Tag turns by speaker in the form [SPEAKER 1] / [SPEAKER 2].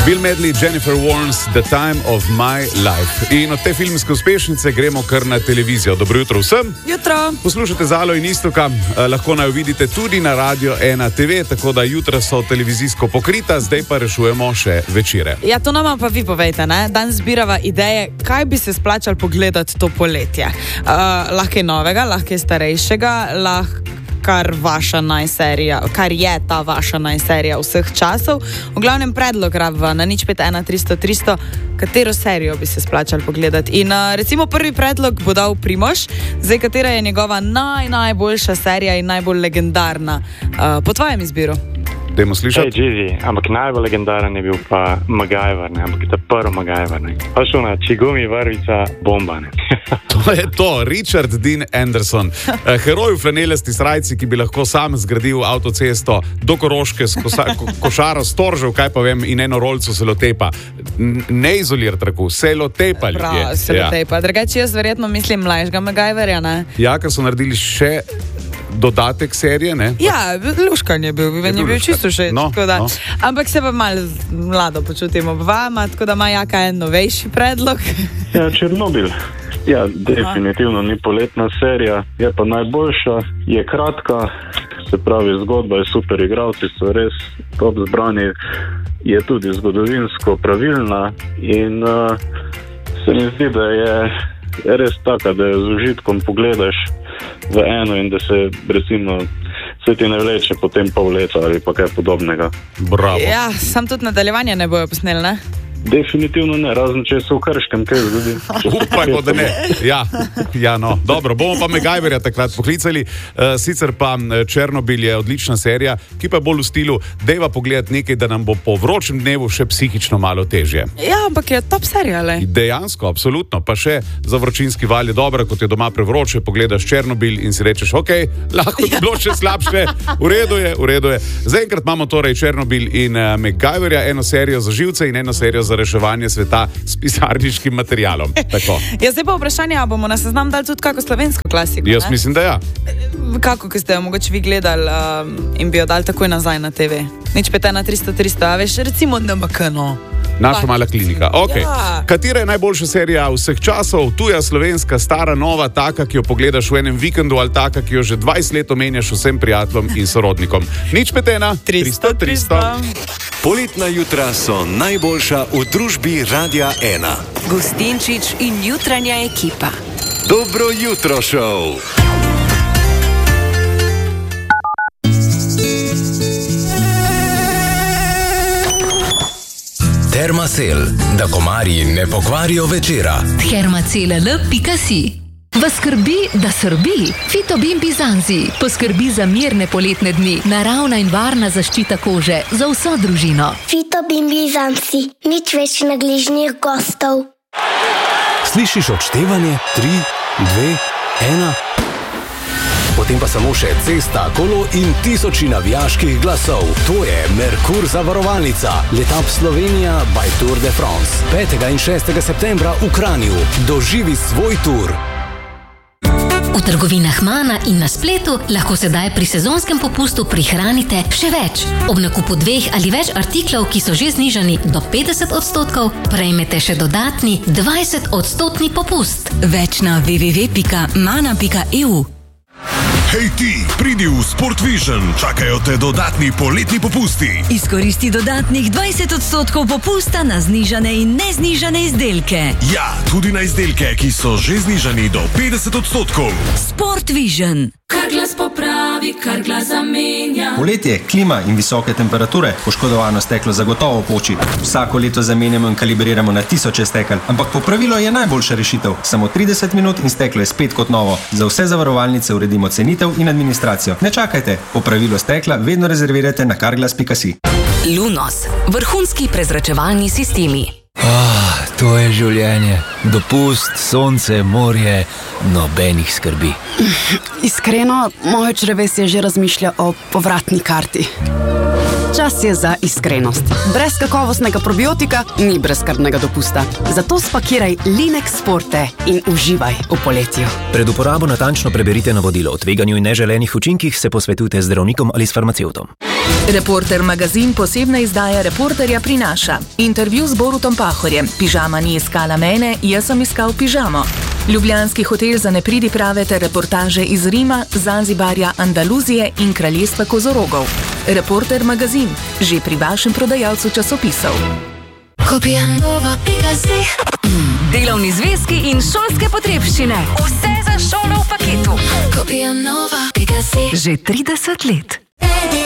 [SPEAKER 1] Bill Medley, Jennifer Warnes, The Time of My Life. In od te filmske uspešnice gremo kar na televizijo. Dobro jutro vsem.
[SPEAKER 2] Jutro.
[SPEAKER 1] Poslušate Zalo in Iztoka, lahko naj vidite tudi na Radio 1 TV, tako da jutra so televizijsko pokrita, zdaj pa rešujemo še večere.
[SPEAKER 2] Ja, to nama pa vi povejte, ne? Danes zbirava ideje, kaj bi se splačal pogledati to poletje. Lahko je novega, lahko je starejšega, kar je ta vaša najserija vseh časov. V glavnem predlog rabva na 051 300 300, katero serijo bi se splačal pogledati. In recimo prvi predlog bo dal Primož, zdaj katera je njegova najboljša serija in najbolj legendarna po tvojem izbiru.
[SPEAKER 1] Dajmo slišati.
[SPEAKER 3] Živi, ampak najbolj legendaren je bil pa MacGyver, ne? Ampak ta prvi MacGyver, ne? Pa šel na čigumi vrvica bomba, ne?
[SPEAKER 1] To je to, Richard Dean Anderson, heroj v flanelesti srajci, ki bi lahko sam zgradil avtocesto do Koroške s košaro storžev, kaj pa vem, in eno rolco se lotepa. Ne izolir traku, se lotepa ljudje.
[SPEAKER 2] Prav, se lotepa. Drugače jaz verjetno mislim mlajšega MacGyverja, ne?
[SPEAKER 1] Ja, ker so naredili še dodatek serije, ne?
[SPEAKER 2] Ja, luškan je bil, meni je bil čisto všeč.
[SPEAKER 1] No.
[SPEAKER 2] Ampak se pa malo mlado počutimo ob vama, tako da ima Jaka en novejši predlog.
[SPEAKER 3] Ja, Černobil. Ja, definitivno ni poletna serija, je pa najboljša, je kratka, se pravi zgodba je super, igralci so res top zbrani, je tudi zgodovinsko pravilna in se mi zdi, da je res taka, da je z užitkom pogledaš v eno in da se recimo se ti ne vleče potem pol leta ali pa kaj podobnega.
[SPEAKER 1] Bravo.
[SPEAKER 2] Ja, sam tudi nadaljevanje ne bojo posneli, ne?
[SPEAKER 3] Definitivno ne, razen če se v Krškem kaj zgodi.
[SPEAKER 1] Upajmo, da ne. Ja, no. Dobro, bomo pa MacGyverja takrat poklicali. Sicer pa Černobil je odlična serija, ki pa bolj v stilu, dejva pogledati nekaj, da nam bo po vročem dnevu še psihično malo težje.
[SPEAKER 2] Ja, ampak je top serija, le.
[SPEAKER 1] Dejansko, absolutno. Pa še za vročinski val je dobra, kot je doma prevroče, pogledaš Černobil in si rečeš, ok, lahko bi bilo še slabše. V redu je. Zaenkrat imamo torej Černobil in MacGyverja, eno serijo za živce in eno serijo za reševanje sveta s pisarniškim materialom. Tako.
[SPEAKER 2] Ja, zdaj pa vprašanje, a bomo na seznam dali tudi kako slovensko klasiko,
[SPEAKER 1] Jaz mislim, da ja.
[SPEAKER 2] Kako, ki ste jo mogoče vi gledali in bi jo dali takoj nazaj na TV? 051 300 300, a veš, recimo NMK, no.
[SPEAKER 1] Naša mala klinika. Okay.
[SPEAKER 2] Ja.
[SPEAKER 1] Katera je najboljša serija vseh časov? Tuja, slovenska, stara, nova, taka, ki jo pogledaš v enem vikendu ali taka, ki jo že 20 let omenjaš vsem prijateljem in sorodnikom. 051 300 300.
[SPEAKER 4] Poletna jutra so najboljša v družbi Radia 1.
[SPEAKER 5] Gustinčič in jutranja ekipa.
[SPEAKER 4] Dobro jutro, šov!
[SPEAKER 6] Thermacell, da komarji ne pokvarijo večera.
[SPEAKER 7] Thermacell.si Vas skrbi, da srbi? Fitobin Bizanzi poskrbi za mirne poletne dni, naravna in varna zaščita kože za vso družino.
[SPEAKER 8] Fitobin Bizanzi, nič več nagližnih gostov.
[SPEAKER 6] Slišiš odštevanje? 3, 2, 1... Potem pa samo še cesta, kolo in tisoči navijaških glasov. To je Merkur zavarovalnica. Letap Slovenija by Tour de France. 5. in 6. septembra v Kranju. Doživi svoj tur.
[SPEAKER 7] V trgovinah Mana in na spletu lahko sedaj pri sezonskem popustu prihranite še več. Ob nakupu 2 ali več artiklov, ki so že znižani do 50%, prejmete še dodatni 20% popust.
[SPEAKER 5] Več na www.mana.eu.
[SPEAKER 9] Hej ti, pridi v Sport Vision, čakajo te dodatni poletni popusti.
[SPEAKER 5] Izkoristi dodatnih 20% popusta na znižane in neznižane izdelke.
[SPEAKER 9] Ja, tudi na izdelke, ki so že znižani do 50%.
[SPEAKER 5] Sport Vision.
[SPEAKER 10] Kar glas popravi, kar glas zamenja.
[SPEAKER 11] Poletje, klima in visoke temperature, poškodovano steklo zagotovo poči. Vsako leto zamenjamo in kalibriramo na tisoče stekel, ampak popravilo je najboljša rešitev. Samo 30 minut in steklo je spet kot novo. Za vse zavarovalnice uredimo cenitev in administracijo. Ne čakajte, popravilo stekla vedno rezervirajte na carglass.si.
[SPEAKER 5] Lunos, vrhunski prezračevalni sistemi.
[SPEAKER 12] To je življenje. Dopust, sonce, morje, nobenih skrbi.
[SPEAKER 13] Iskreno, moje črevesje že razmišlja o povratni karti. Čas je za iskrenost. Brez kakovostnega probiotika ni brezskrbnega dopusta. Zato spakiraj Linex Forte in uživaj v poletju.
[SPEAKER 14] Pred uporabo natančno preberite navodilo o tveganju in neželenih učinkih, se posvetujte z zdravnikom ali s farmacevtom. Reporter magazin posebna izdaja Reporterja prinaša. Intervju z Borutom Pahorjem. Pižama ni iskala mene, jaz sem iskal pižamo. Ljubljanski hotel za nepridiprave ter reportaže iz Rima, Zanzibarja, Andaluzije in kraljestva kozorogov. Reporter magazin, že pri vašem prodajalcu časopisov.
[SPEAKER 5] Delovni zvezki in šolske potrebščine. Vse za šolo v paketu. Že 30 let.